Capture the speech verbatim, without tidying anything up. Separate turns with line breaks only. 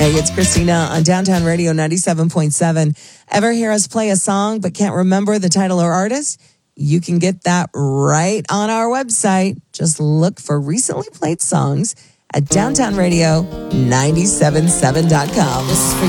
Hey, it's Christina on Downtown Radio ninety-seven point seven. Ever hear us play a song but can't remember the title or artist? You can get that right on our website. Just look for recently played songs at downtown radio nine seven seven dot com. This is for